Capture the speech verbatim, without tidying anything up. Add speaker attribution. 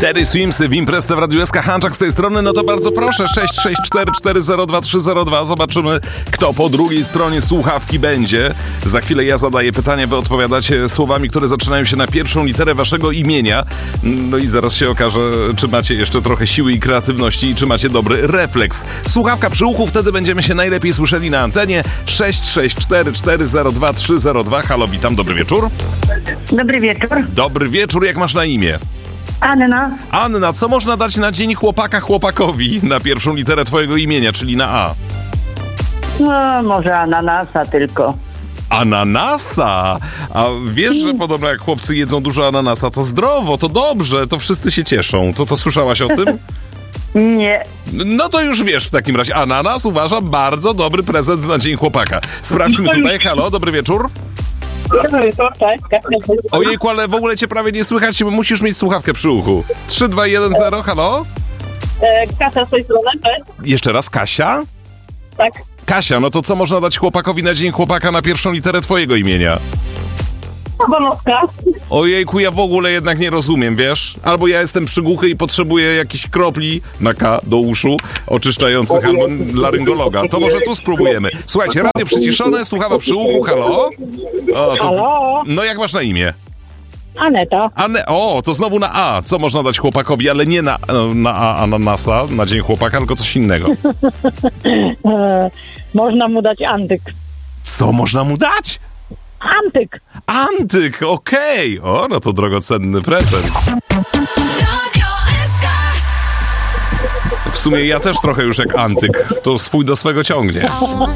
Speaker 1: Teddy Swims w imprezce w Radiu S K. Hanczak z tej strony, no to bardzo proszę, sześć sześć cztery cztery zero dwa trzy zero dwa. Zobaczymy, kto po drugiej stronie słuchawki będzie. Za chwilę ja zadaję pytanie, wy odpowiadacie słowami, które zaczynają się na pierwszą literę waszego imienia. No i zaraz się okaże, czy macie jeszcze trochę siły i kreatywności i czy macie dobry refleks. Słuchawka przy uchu, wtedy będziemy się najlepiej słyszeli na antenie. sześć sześć cztery cztery zero dwa trzy zero dwa. Halo, witam, dobry wieczór.
Speaker 2: Dobry wieczór.
Speaker 1: Dobry wieczór, jak masz na imię?
Speaker 2: Anna.
Speaker 1: Anna, co można dać na dzień chłopaka chłopakowi na pierwszą literę twojego imienia, czyli na A?
Speaker 2: No, może ananasa tylko.
Speaker 1: Ananasa! A wiesz, że podobno jak chłopcy jedzą dużo ananasa, to zdrowo, to dobrze, to wszyscy się cieszą. To to słyszałaś o tym?
Speaker 2: Nie.
Speaker 1: No to już wiesz w takim razie. Ananas uważam bardzo dobry prezent na dzień chłopaka. Sprawdźmy tutaj. Halo, dobry wieczór. Ojejku, ale w ogóle cię prawie nie słychać, musisz mieć słuchawkę przy uchu. trzy dwa jeden zero, halo?
Speaker 3: Kasia z tej strony, cześć.
Speaker 1: Jeszcze raz, Kasia?
Speaker 3: Tak.
Speaker 1: Kasia, no to co można dać chłopakowi na dzień chłopaka na pierwszą literę twojego imienia?
Speaker 3: Bonoska.
Speaker 1: Ojejku, ja w ogóle jednak nie rozumiem, wiesz? Albo ja jestem przygłuchy i potrzebuję jakichś kropli na K do uszu oczyszczających, albo laryngologa. To może tu spróbujemy. Słuchajcie, radio przyciszone, słuchawa przy uchu, halo? O, to...
Speaker 3: Halo?
Speaker 1: No jak masz na imię?
Speaker 3: Aneta.
Speaker 1: Ane... O, to znowu na A. Co można dać chłopakowi, ale nie na, na A ananasa, na dzień chłopaka, tylko coś innego.
Speaker 3: E, można mu dać antyk.
Speaker 1: Co można mu dać?
Speaker 3: Antyk.
Speaker 1: Antyk, okej. Okay. O, no to drogocenny prezent. W sumie ja też trochę już jak antyk. To swój do swego ciągnie.